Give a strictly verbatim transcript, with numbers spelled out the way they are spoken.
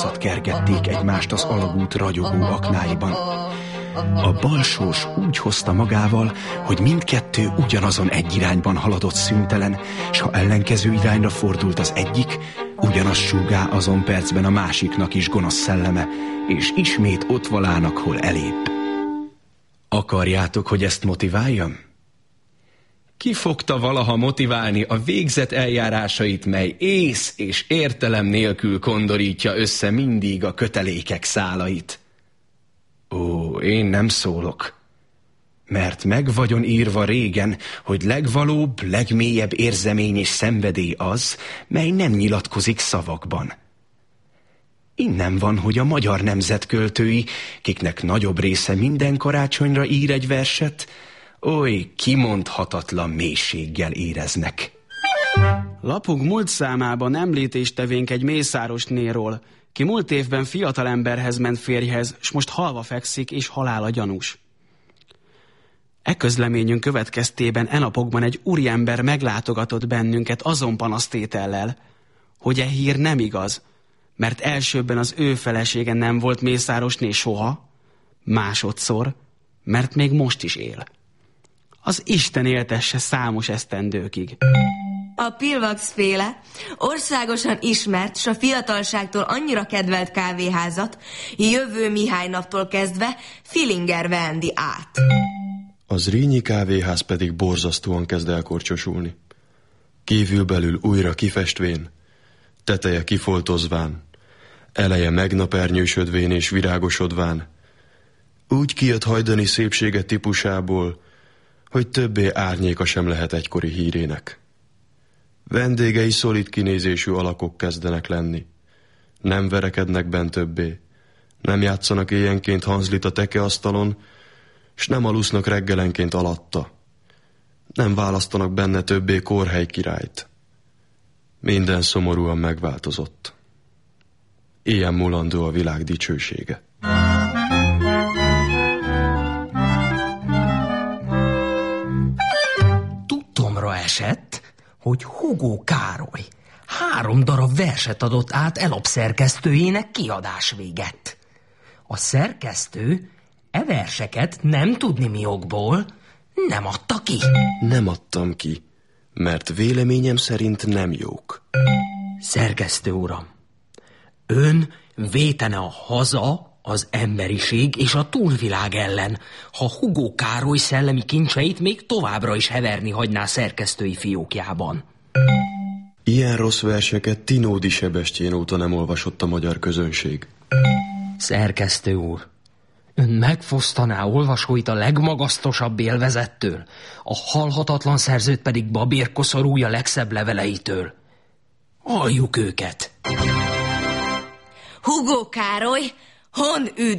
kergették egymást az alagút ragyogó aknáiban. A balsós úgy hozta magával, hogy mindkettő ugyanazon egy irányban haladott szüntelen, s ha ellenkező irányra fordult az egyik, ugyanaz súgá azon percben a másiknak is gonosz szelleme, és ismét ott valának, hol elébb. Akarjátok, hogy ezt motiváljam? Ki fogta valaha motiválni a végzet eljárásait, mely ész és értelem nélkül kondorítja össze mindig a kötelékek szálait? Ó, én nem szólok, mert meg vagyon írva régen, hogy legvalóbb, legmélyebb érzemény és szenvedély az, mely nem nyilatkozik szavakban. Innen van, hogy a magyar nemzet költői, kiknek nagyobb része minden karácsonyra ír egy verset, oly kimondhatatlan mélységgel éreznek. Lapunk múlt számában említést tevénk egy mészárosnéról, ki múlt évben fiatalemberhez ment férjhez, s most halva fekszik, és halála gyanús. E közleményünk következtében e napokban egy úriember meglátogatott bennünket azon panasztétellel, hogy e hír nem igaz, mert elsőbben az ő felesége nem volt mészárosné soha, másodszor, mert még most is él. Az Isten éltesse számos esztendőkig. A Pilvax-féle országosan ismert, s a fiatalságtól annyira kedvelt kávéházat jövő Mihály naptól kezdve Filinger vendi át. Az Zrínyi kávéház pedig borzasztóan kezd elkorcsosulni. Kívülbelül újra kifestvén, teteje kifoltozván, eleje megnapernyősödvén és virágosodván, úgy kijött hajdani szépsége típusából, hogy többé árnyéka sem lehet egykori hírének. Vendégei szolid kinézésű alakok kezdenek lenni. Nem verekednek bent többé, nem játszanak éjjenként Hanslit a tekeasztalon, s nem alusznak reggelenként alatta. Nem választanak benne többé kórhely királyt. Minden szomorúan megváltozott. Ilyen mulandó a világ dicsősége. Tudtomra esett, hogy Hugo Károly három darab verset adott át elapszerkesztőjének kiadás véget. A szerkesztő e verseket nem tudni mi okból nem adta ki. Nem adtam ki, mert véleményem szerint nem jók. Szerkesztő uram, ön vétene a haza, az emberiség és a túlvilág ellen, ha Hugo Károly szellemi kincseit még továbbra is heverni hagyná szerkesztői fiókjában. Ilyen rossz verseket Tinódi Sebestyén óta nem olvasott a magyar közönség. Szerkesztő úr, ön megfosztaná olvasóit a legmagasztosabb élvezettől, a halhatatlan szerzőt pedig babérkoszorúja legszebb leveleitől. Halljuk őket! Hugo Károly, hon üdv!